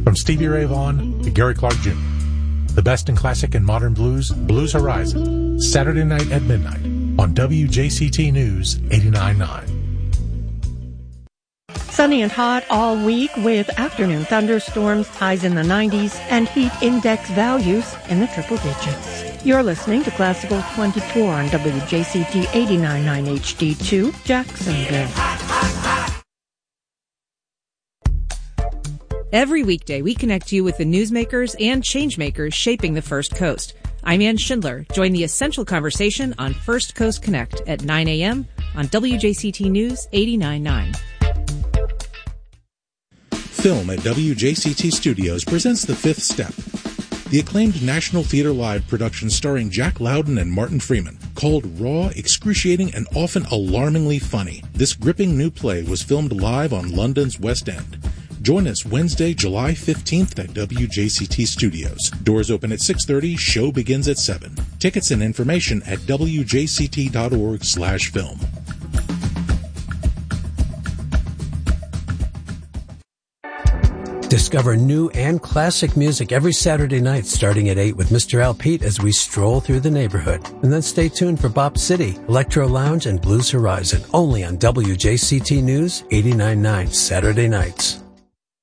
From Stevie Ray Vaughan to Gary Clark Jr., the best in classic and modern blues, Blues Horizon, Saturday night at midnight on WJCT News 89.9. Sunny and hot all week with afternoon thunderstorms, highs in the 90s, and heat index values in the triple digits. You're listening to Classical 24 on WJCT 89.9 HD2, Jacksonville. Every weekday, we connect you with the newsmakers and changemakers shaping the First Coast. I'm Ann Schindler. Join the essential conversation on First Coast Connect at 9 a.m. on WJCT News 89.9. Film at WJCT Studios presents The Fifth Step, the acclaimed National Theatre Live production starring Jack Lowden and Martin Freeman. Called raw, excruciating, and often alarmingly funny, this gripping new play was filmed live on London's West End. Join us Wednesday, July 15th at WJCT Studios. Doors open at 6:30, show begins at 7. Tickets and information at wjct.org/film. Discover new and classic music every Saturday night starting at 8 with Mr. Al Pete as we stroll through the neighborhood. And then stay tuned for Bop City, Electro Lounge, and Blues Horizon, only on WJCT News 89.9 Saturday nights.